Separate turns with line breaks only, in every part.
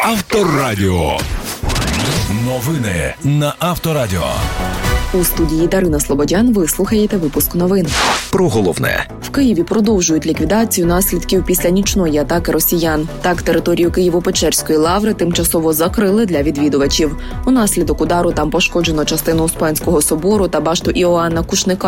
Авторадіо. Новини на Авторадіо.
У студії Дарина Слободян ви слухаєте випуск новин.
Про головне.
В Києві продовжують ліквідацію наслідків після нічної атаки росіян. Так, територію Києво-Печерської лаври тимчасово закрили для відвідувачів. Унаслідок удару там пошкоджено частину Успенського собору та башту Іоанна Кушника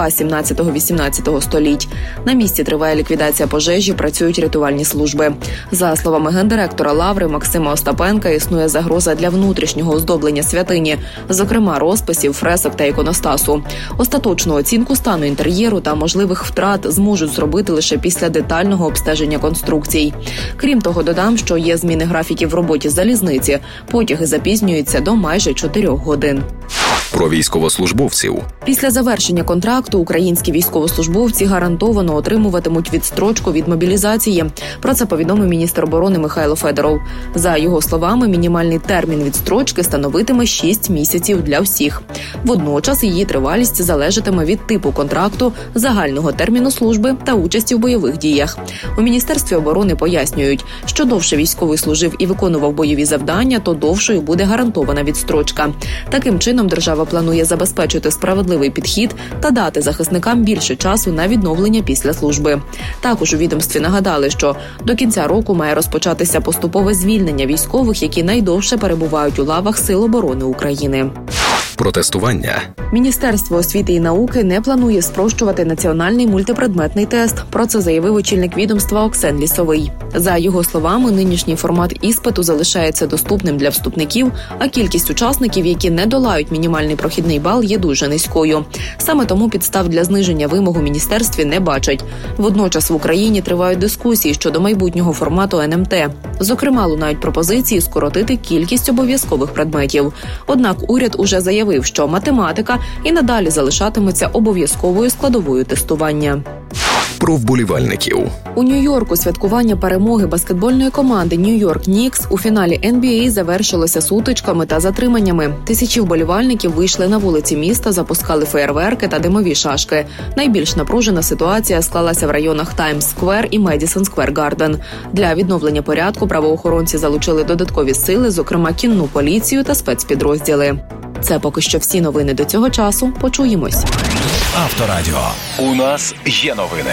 17-18 століть. На місці триває ліквідація пожежі, працюють рятувальні служби. За словами гендиректора лаври Максима Остапенка, існує загроза для внутрішнього оздоблення святині, зокрема розписів, фресок та іконостасу. Остаточну оцінку стану інтер'єру та можливих втрат зможуть зробити лише після детального обстеження конструкцій. Крім того, додам, що є зміни графіків в роботі залізниці. Потяги запізнюються до майже 4 годин.
Про військовослужбовців.
Після завершення контракту українські військовослужбовці гарантовано отримуватимуть відстрочку від мобілізації. Про це повідомив міністр оборони Михайло Федоров. За його словами, мінімальний термін відстрочки становитиме 6 місяців для всіх. Водночас її тривалість залежатиме від типу контракту, загального терміну служби та участі в бойових діях. У Міністерстві оборони пояснюють, що довше військовий служив і виконував бойові завдання, то довшою буде гарантована відстрочка. Таким чином, держава планує забезпечити справедливий підхід та дати захисникам більше часу на відновлення після служби. Також у відомстві нагадали, що до кінця року має розпочатися поступове звільнення військових, які найдовше перебувають у лавах Сил оборони України.
Протестування.
Міністерство освіти і науки не планує спрощувати національний мультипредметний тест. Про це заявив очільник відомства Оксен Лісовий. За його словами, нинішній формат іспиту залишається доступним для вступників, а кількість учасників, які не долають мінімальний прохідний бал, є дуже низькою. Саме тому підстав для зниження вимог у міністерстві не бачать. Водночас в Україні тривають дискусії щодо майбутнього формату НМТ. Зокрема, лунають пропозиції скоротити кількість обов'язкових предметів. Однак уряд уже заявив, що математика і надалі залишатиметься обов'язковою складовою тестування.
Про вболівальників.
У Нью-Йорку святкування перемоги баскетбольної команди Нью-Йорк Нікс у фіналі NBA завершилося сутичками та затриманнями. Тисячі вболівальників вийшли на вулиці міста, запускали феєрверки та димові шашки. Найбільш напружена ситуація склалася в районах Таймс-сквер і Медісон-сквер-гарден. Для відновлення порядку правоохоронці залучили додаткові сили, зокрема кінну поліцію та спецпідрозділи. Це поки що всі новини до цього часу. Почуємось.
Авторадіо. У нас є новини.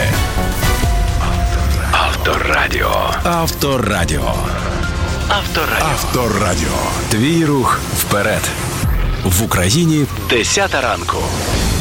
Авторадіо. Авторадіо. Авторадіо. Авторадіо. Твій рух вперед. В Україні 10 ранку.